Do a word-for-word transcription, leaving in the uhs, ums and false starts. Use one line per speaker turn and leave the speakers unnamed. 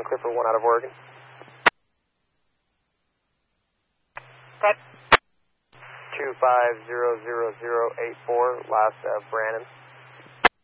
one, Clipper one out of Oregon.
Cut.
two five zero zero zero eight four, last uh, Brandon.